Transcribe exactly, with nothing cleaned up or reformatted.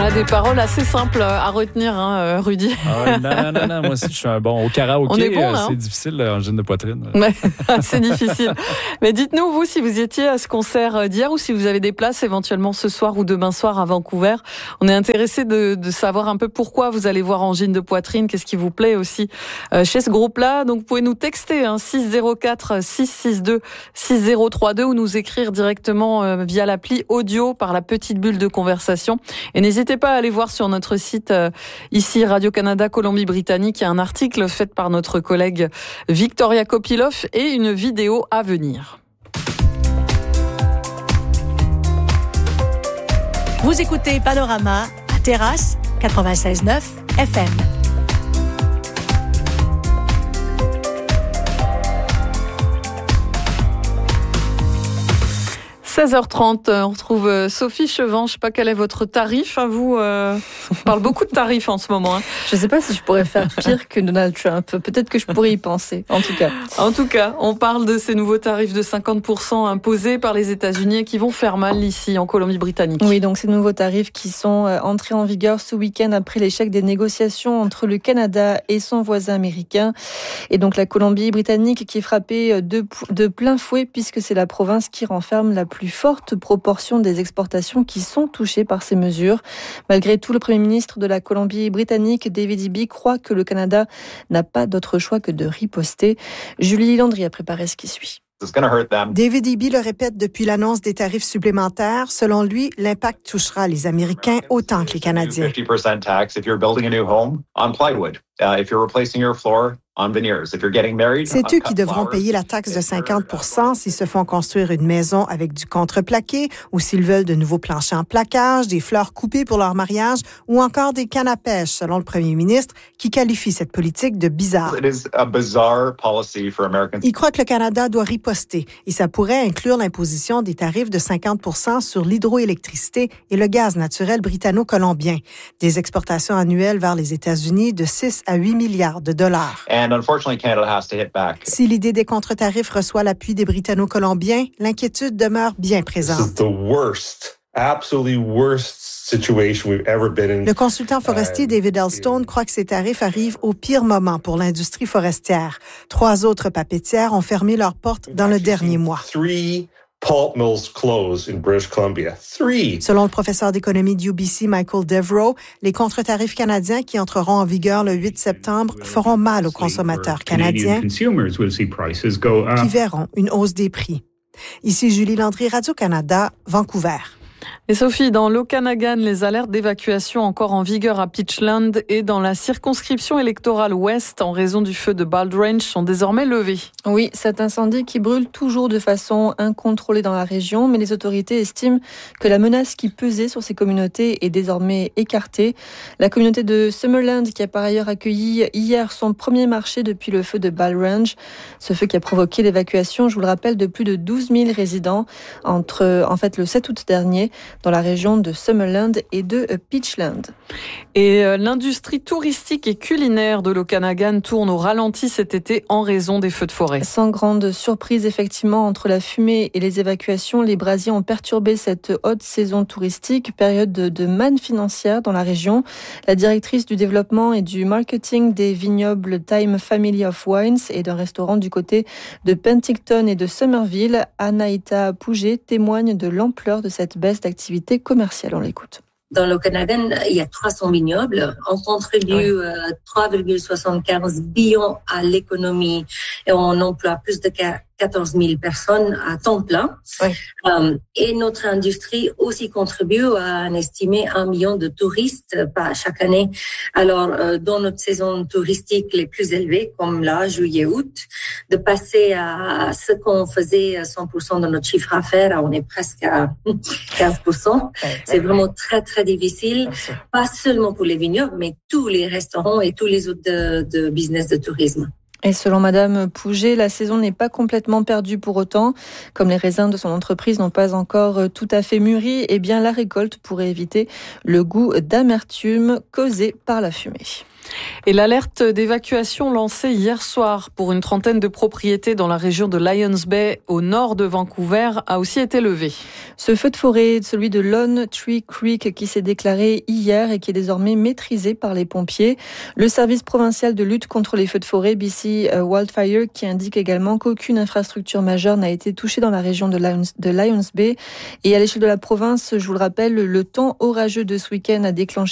Voilà, des paroles assez simples à retenir, hein, Rudy. Ah, non, non, non, moi aussi, je suis un bon. Au karaoké, On est bon, euh, hein? C'est difficile, en gêne de poitrine. Ouais, c'est difficile. Mais dites-nous, vous, si vous étiez à ce concert d'hier ou si vous avez des places éventuellement ce soir ou demain soir à Vancouver. On est intéressé de, de savoir un peu pourquoi vous allez voir Angine de poitrine, qu'est-ce qui vous plaît aussi euh, chez ce groupe-là. Donc, vous pouvez nous texter hein, six zéro quatre six six deux six zéro trois deux ou nous écrire directement euh, via l'appli audio par la petite bulle de conversation. Et n'hésitez pas à aller voir sur notre site euh, ici Radio-Canada Colombie-Britannique, il y a un article fait par notre collègue Victoria Kopilov et une vidéo à venir. Vous écoutez Panorama à Terrasse quatre-vingt-seize neuf F M. seize heures trente, on retrouve Sophie Chevant. Je sais pas quel est votre tarif à vous. Euh, on parle beaucoup de tarifs en ce moment. Hein. Je sais pas si je pourrais faire pire que Donald Trump. Peut-être que je pourrais y penser, en tout cas. En tout cas, on parle de ces nouveaux tarifs de cinquante pour cent imposés par les États-Unis et qui vont faire mal ici, en Colombie-Britannique. Oui, donc ces nouveaux tarifs qui sont entrés en vigueur ce week-end après l'échec des négociations entre le Canada et son voisin américain. Et donc la Colombie-Britannique qui est frappée de, de plein fouet puisque c'est la province qui renferme la plus forte proportion des exportations qui sont touchées par ces mesures. Malgré tout, le Premier ministre de la Colombie-Britannique, David Eby, croit que le Canada n'a pas d'autre choix que de riposter. Julie Landry a préparé ce qui suit. David Eby le répète depuis l'annonce des tarifs supplémentaires. Selon lui, l'impact touchera les Américains autant que les Canadiens. C'est eux qui devront payer la taxe de cinquante pour cent s'ils se font construire une maison avec du contreplaqué ou s'ils veulent de nouveaux planchers en plaquage, des fleurs coupées pour leur mariage ou encore des cannes à pêche, selon le premier ministre, qui qualifie cette politique de bizarre. Il croit que le Canada doit riposter et ça pourrait inclure l'imposition des tarifs de cinquante pour cent sur l'hydroélectricité et le gaz naturel britanno-colombien, des exportations annuelles vers les États-Unis de six à huit milliards de dollars. Si l'idée des contre-tarifs reçoit l'appui des Britanno-Colombiens, l'inquiétude demeure bien présente. Le consultant forestier David Elstone croit que ces tarifs arrivent au pire moment pour l'industrie forestière. Trois autres papetières ont fermé leurs portes dans le dernier mois. Pulp mills close in British Columbia. Three. Selon le professeur d'économie du U B C, Michael Devereaux, les contre-tarifs canadiens qui entreront en vigueur le huit septembre feront mal aux consommateurs canadiens qui verront une hausse des prix. Ici Julie Landry, Radio-Canada, Vancouver. Et Sophie, dans l'Okanagan, les alertes d'évacuation encore en vigueur à Pitchland et dans la circonscription électorale ouest en raison du feu de Bald Range sont désormais levées. Oui, cet incendie qui brûle toujours de façon incontrôlée dans la région, mais les autorités estiment que la menace qui pesait sur ces communautés est désormais écartée. La communauté de Summerland qui a par ailleurs accueilli hier son premier marché depuis le feu de Bald Range, ce feu qui a provoqué l'évacuation, je vous le rappelle, de plus de douze mille résidents entre, en fait, le sept août dernier, dans la région de Summerland et de Pitchland. Et euh, l'industrie touristique et culinaire de l'Okanagan tourne au ralenti cet été en raison des feux de forêt. Sans grande surprise, effectivement, entre la fumée et les évacuations, les brasiers ont perturbé cette haute saison touristique, période de, de manne financière dans la région. La directrice du développement et du marketing des vignobles Time Family of Wines et d'un restaurant du côté de Penticton et de Somerville, Anaïta Pouget, témoigne de l'ampleur de cette baisse d'activité commerciale. On l'écoute. Dans l'Okanagan, il y a trois cents vignobles. On contribue ouais. euh, trois virgule soixante-quinze billions à l'économie et on emploie plus de quatorze mille personnes à temps plein. Ouais. Euh, et notre industrie aussi contribue à un estimé un million de touristes par chaque année. Alors, euh, dans notre saison touristique les plus élevées, comme là, juillet-août, de passer à ce qu'on faisait cent pour cent de notre chiffre d'affaires, on est presque à quinze pour cent. Ouais, c'est ouais. vraiment très, très difficile. Pas seulement pour les vignobles, mais tous les restaurants et tous les autres de, de business de tourisme. Et selon Madame Pouget, la saison n'est pas complètement perdue pour autant. Comme les raisins de son entreprise n'ont pas encore tout à fait mûri, eh bien la récolte pourrait éviter le goût d'amertume causé par la fumée. Et l'alerte d'évacuation lancée hier soir pour une trentaine de propriétés dans la région de Lions Bay, au nord de Vancouver, a aussi été levée. Ce feu de forêt, celui de Lone Tree Creek, qui s'est déclaré hier et qui est désormais maîtrisé par les pompiers. Le service provincial de lutte contre les feux de forêt, B C Wildfire, qui indique également qu'aucune infrastructure majeure n'a été touchée dans la région de Lions, de Lions Bay. Et à l'échelle de la province, je vous le rappelle, le temps orageux de ce week-end a déclenché